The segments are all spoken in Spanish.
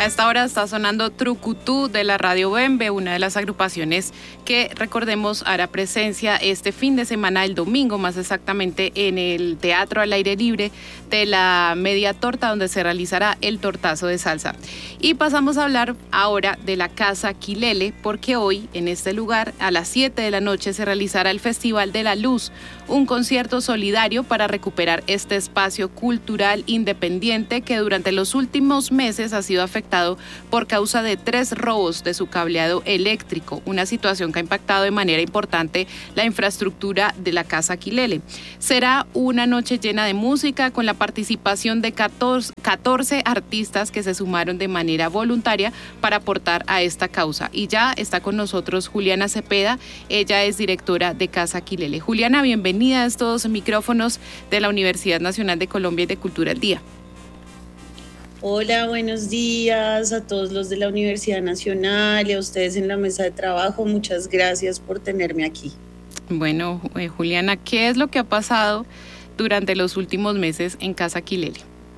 A esta hora está sonando Trucutú de la Radio Bembe, una de las agrupaciones que, recordemos, hará presencia este fin de semana, el domingo más exactamente, en el Teatro al Aire Libre de la Media Torta, donde se realizará el tortazo de salsa. Y pasamos a hablar ahora de la Casa Quilele, porque hoy en este lugar a las 7 de la noche se realizará el Festival de la Luz, un concierto solidario para recuperar este espacio cultural independiente que durante los últimos meses ha sido afectado por causa de 3 robos de su cableado eléctrico, una situación que ha impactado de manera importante la infraestructura de la Casa Quilele. Será una noche llena de música con la participación de 14 artistas que se sumaron de manera voluntaria para aportar a esta causa. Y ya está con nosotros Juliana Cepeda, ella es directora de Casa Quilele. Juliana, bienvenida a estos micrófonos de la Universidad Nacional de Colombia y de Cultura al Día. Hola, buenos días a todos los de la Universidad Nacional y a ustedes en la mesa de trabajo. Muchas gracias por tenerme aquí. Bueno, Juliana, ¿qué es lo que ha pasado durante los últimos meses en Casa Quilele?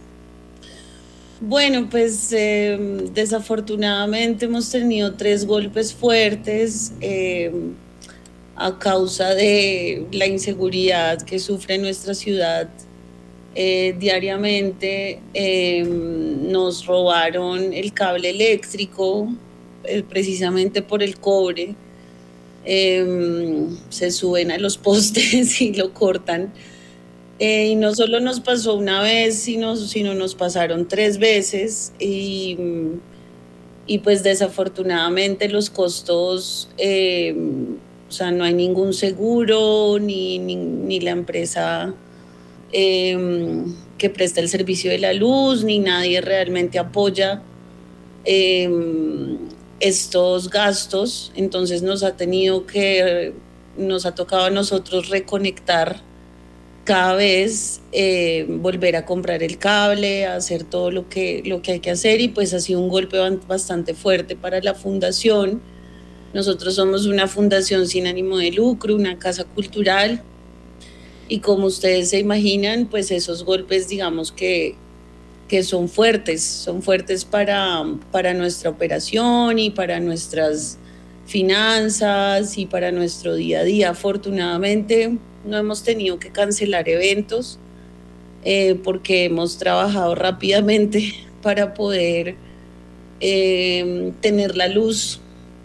Bueno, pues desafortunadamente hemos tenido 3 golpes fuertes a causa de la inseguridad que sufre nuestra ciudad. Diariamente nos robaron el cable eléctrico, precisamente por el cobre. Se suben a los postes y lo cortan. Y no solo nos pasó una vez, sino nos pasaron 3 veces. Y pues desafortunadamente los costos, o sea, no hay ningún seguro, ni la empresa que presta el servicio de la luz, ni nadie realmente apoya estos gastos. Entonces nos ha tocado a nosotros reconectar cada vez, volver a comprar el cable, a hacer todo lo que hay que hacer, y pues ha sido un golpe bastante fuerte para la fundación. Nosotros somos una fundación sin ánimo de lucro, una casa cultural. Y como ustedes se imaginan, pues esos golpes, digamos que son fuertes para nuestra operación y para nuestras finanzas y para nuestro día a día. Afortunadamente no hemos tenido que cancelar eventos porque hemos trabajado rápidamente para poder tener la luz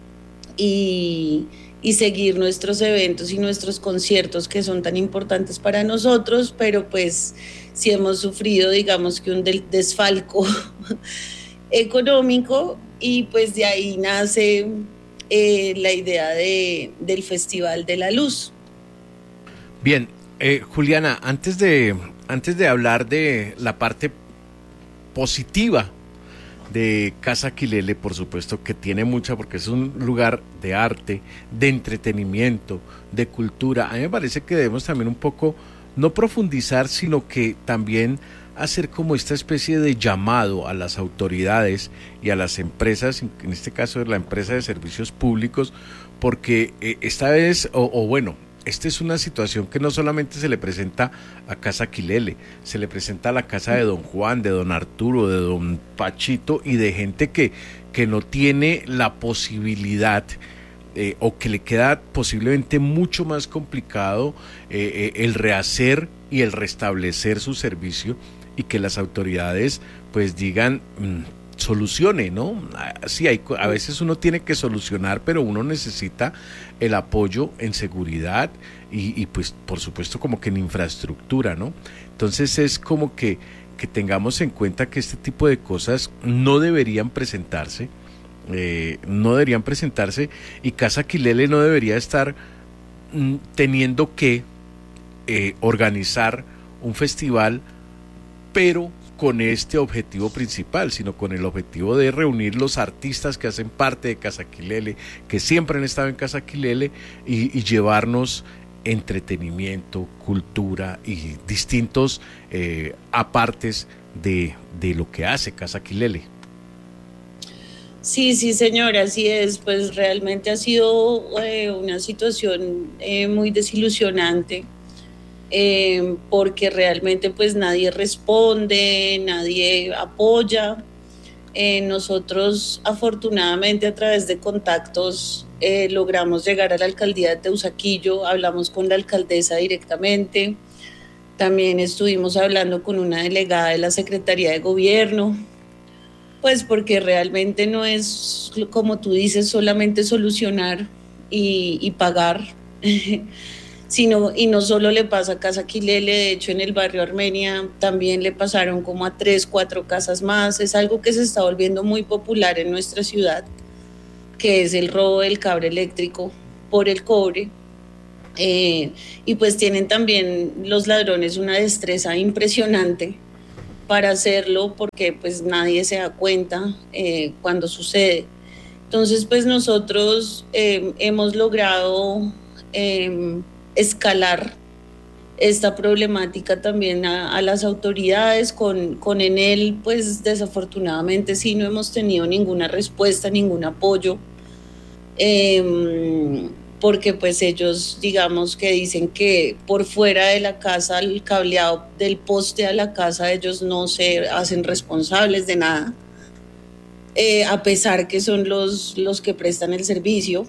y seguir nuestros eventos y nuestros conciertos que son tan importantes para nosotros, pero pues sí hemos sufrido, digamos que un desfalco económico, y pues de ahí nace la idea del Festival de la Luz. Bien, Juliana, antes de hablar de la parte positiva de Casa Quilele, por supuesto que tiene mucha, porque es un lugar de arte, de entretenimiento, de cultura. A mí me parece que debemos también un poco no profundizar, sino que también hacer como esta especie de llamado a las autoridades y a las empresas, en este caso la empresa de servicios públicos, porque esta vez, bueno, esta es una situación que no solamente se le presenta a Casa Quilele, se le presenta a la casa de don Juan, de don Arturo, de don Pachito, y de gente que no tiene la posibilidad o que le queda posiblemente mucho más complicado el rehacer y el restablecer su servicio, y que las autoridades pues digan solucione, ¿no? Sí, a veces uno tiene que solucionar, pero uno necesita el apoyo en seguridad y pues por supuesto como que en infraestructura, ¿no? Entonces es como que tengamos en cuenta que este tipo de cosas no deberían presentarse, y Casa Quilele no debería estar teniendo que organizar un festival, pero con este objetivo principal, sino con el objetivo de reunir los artistas que hacen parte de Casa Quilele, que siempre han estado en Casa Quilele, y llevarnos entretenimiento, cultura y distintos apartes de lo que hace Casa Quilele. Sí, señora, así es. Pues realmente ha sido una situación muy desilusionante. Porque realmente pues nadie responde, nadie apoya. Nosotros afortunadamente a través de contactos logramos llegar a la alcaldía de Teusaquillo, hablamos con la alcaldesa directamente, también estuvimos hablando con una delegada de la Secretaría de Gobierno, pues porque realmente no es, como tú dices, solamente solucionar y pagar, sino, y no solo le pasa a Casa Quilele, de hecho en el barrio Armenia también le pasaron como a 3, 4 casas más, es algo que se está volviendo muy popular en nuestra ciudad, que es el robo del cable eléctrico por el cobre. Y pues tienen también los ladrones una destreza impresionante para hacerlo porque pues nadie se da cuenta cuando sucede. Entonces pues nosotros hemos logrado escalar esta problemática también a las autoridades. Con Enel pues desafortunadamente sí no hemos tenido ninguna respuesta, ningún apoyo. Porque pues ellos digamos que dicen que por fuera de la casa, el cableado del poste a la casa, ellos no se hacen responsables de nada, a pesar que son los que prestan el servicio.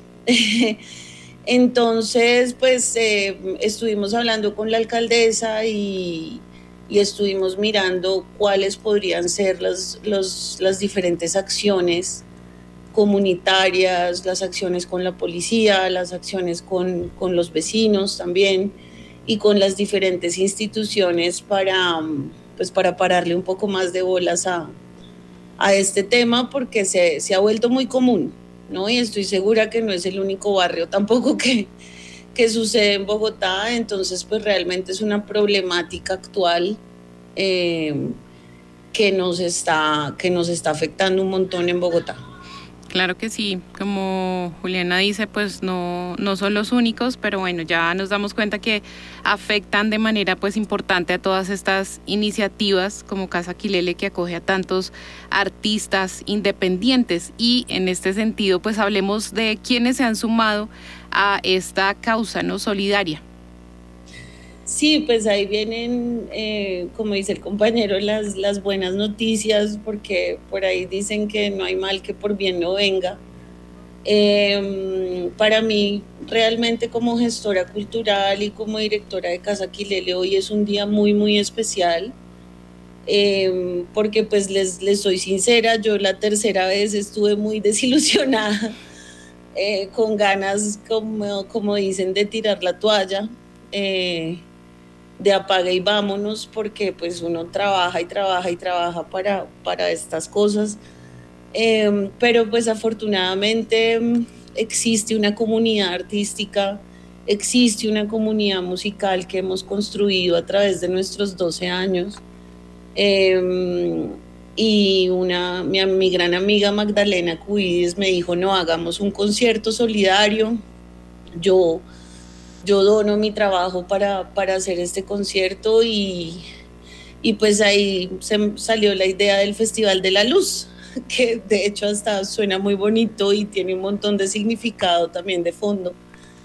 Entonces pues estuvimos hablando con la alcaldesa y estuvimos mirando cuáles podrían ser las diferentes acciones comunitarias, las acciones con la policía, las acciones con los vecinos también y con las diferentes instituciones pues para pararle un poco más de bolas a este tema porque se ha vuelto muy común, ¿no? Y estoy segura que no es el único barrio tampoco que sucede en Bogotá, entonces pues realmente es una problemática actual que nos está afectando un montón en Bogotá. Claro que sí, como Juliana dice, pues no son los únicos, pero bueno, ya nos damos cuenta que afectan de manera pues importante a todas estas iniciativas como Casa Quilele, que acoge a tantos artistas independientes, y en este sentido pues hablemos de quienes se han sumado a esta causa, ¿no?, solidaria. Sí, pues ahí vienen, como dice el compañero, las buenas noticias, porque por ahí dicen que no hay mal que por bien no venga. Para mí, realmente como gestora cultural y como directora de Casa Quilele, hoy es un día muy, muy especial, porque pues les soy sincera, yo la tercera vez estuve muy desilusionada, con ganas, como dicen, de tirar la toalla. De apague y vámonos, porque pues uno trabaja y trabaja y trabaja para estas cosas, pero pues afortunadamente existe una comunidad artística, existe una comunidad musical que hemos construido a través de nuestros 12 años, y mi gran amiga Magdalena Cuides me dijo, no, hagamos un concierto solidario, yo dono mi trabajo para hacer este concierto y pues ahí salió la idea del Festival de la Luz, que de hecho hasta suena muy bonito y tiene un montón de significado también de fondo.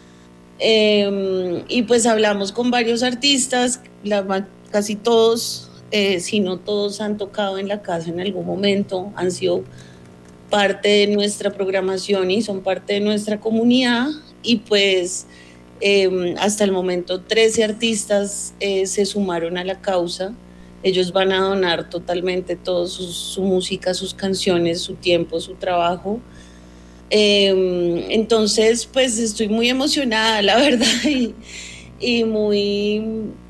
Y pues hablamos con varios artistas, casi todos, si no todos, han tocado en la casa en algún momento, han sido parte de nuestra programación y son parte de nuestra comunidad, y pues hasta el momento 13 artistas se sumaron a la causa. Ellos van a donar totalmente todo, su música, sus canciones, su tiempo, su trabajo. Entonces pues estoy muy emocionada, la verdad, y muy,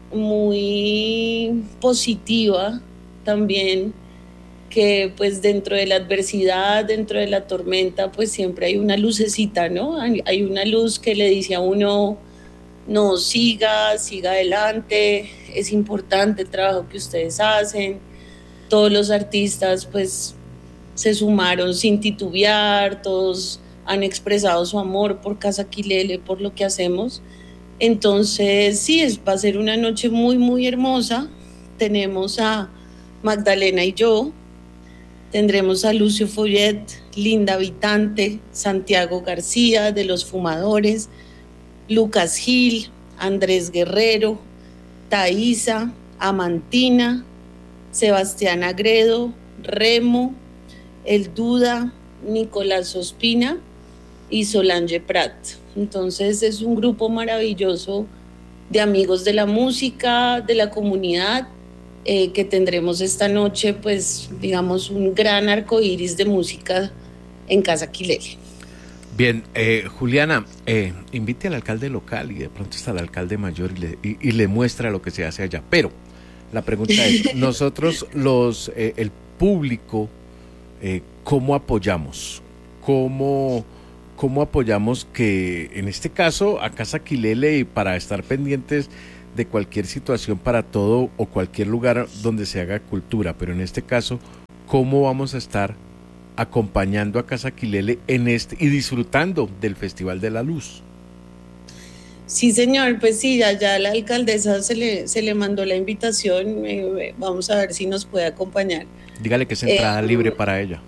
muy positiva también, que pues dentro de la adversidad, dentro de la tormenta, pues siempre hay una lucecita, ¿no? Hay una luz que le dice a uno, no, siga adelante, es importante el trabajo que ustedes hacen. Todos los artistas pues se sumaron sin titubear, todos han expresado su amor por Casa Quilele, por lo que hacemos. Entonces sí, va a ser una noche muy, muy hermosa. Tenemos a Magdalena y yo, tendremos a Lucio Follet, Linda Habitante, Santiago García de Los Fumadores, Lucas Gil, Andrés Guerrero, Thaisa, Amantina, Sebastián Agredo, Remo, El Duda, Nicolás Ospina y Solange Prat. Entonces es un grupo maravilloso de amigos de la música, de la comunidad, que tendremos esta noche, pues digamos, un gran arcoíris de música en Casa Quilele. Bien, Juliana, invite al alcalde local y de pronto está el alcalde mayor y le muestra lo que se hace allá. Pero la pregunta es, nosotros el público, ¿cómo apoyamos? ¿Cómo apoyamos que, en este caso, a Casa Quilele, y para estar pendientes de cualquier situación para todo o cualquier lugar donde se haga cultura, pero en este caso, ¿cómo vamos a estar acompañando a Casa Quilele y disfrutando del Festival de la Luz? Sí, señor, pues sí, ya la alcaldesa se le mandó la invitación, vamos a ver si nos puede acompañar. Dígale que es entrada libre para ella.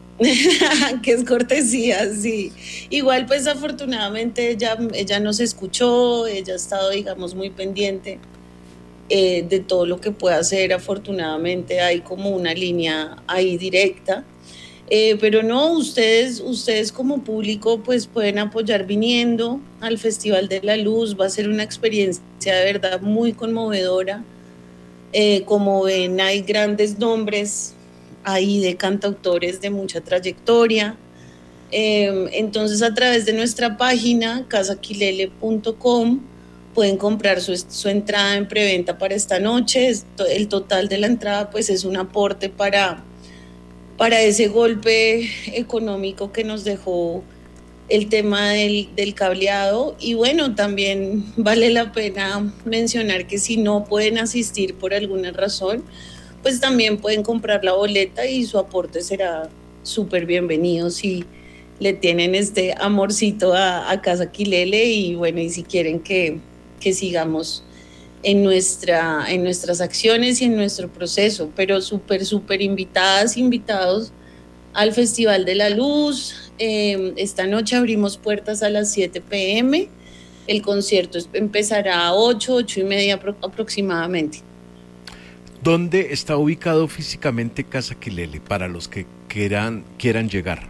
Que es cortesía, sí. Igual, pues afortunadamente ella nos escuchó, ella ha estado, digamos, muy pendiente de todo lo que pueda hacer. Afortunadamente hay como una línea ahí directa. Pero no, ustedes como público pues pueden apoyar viniendo al Festival de la Luz. Va a ser una experiencia de verdad muy conmovedora. Como ven, hay grandes nombres ahí de cantautores de mucha trayectoria. Entonces, a través de nuestra página casaquilele.com pueden comprar su entrada en preventa para esta noche. El total de la entrada pues es un aporte para ese golpe económico que nos dejó el tema del cableado. Y bueno, también vale la pena mencionar que si no pueden asistir por alguna razón, pues también pueden comprar la boleta y su aporte será súper bienvenido si le tienen este amorcito a Casa Quilele. Y bueno, y si quieren que sigamos en nuestras acciones y en nuestro proceso, pero súper invitadas, invitados al Festival de la Luz. Esta noche abrimos puertas a las 7 p.m. El concierto empezará a 8:30 aproximadamente. ¿Dónde está ubicado físicamente Casa Quilele para los que quieran llegar?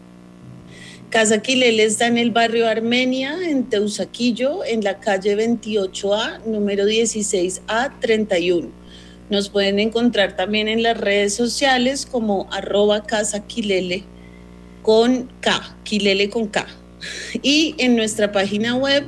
Casa Quilele está en el barrio Armenia, en Teusaquillo, en la calle 28A, número 16A31. Nos pueden encontrar también en las redes sociales como @casaquilele con K, Quilele con K. Y en nuestra página web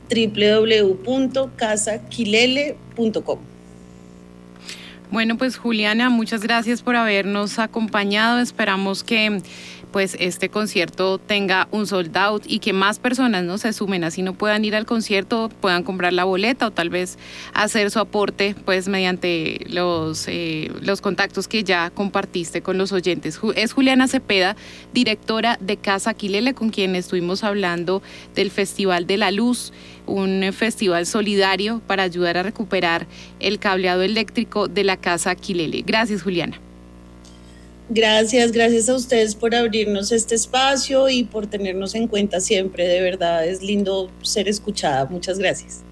www.casaquilele.com. Bueno, pues Juliana, muchas gracias por habernos acompañado. Esperamos que pues este concierto tenga un sold out y que más personas no se sumen, así no puedan ir al concierto, puedan comprar la boleta o tal vez hacer su aporte pues mediante los contactos que ya compartiste con los oyentes. Es Juliana Cepeda, directora de Casa Quilele, con quien estuvimos hablando del Festival de la Luz, un festival solidario para ayudar a recuperar el cableado eléctrico de la Casa Quilele. Gracias, Juliana. Gracias a ustedes por abrirnos este espacio y por tenernos en cuenta siempre. De verdad es lindo ser escuchada. Muchas gracias.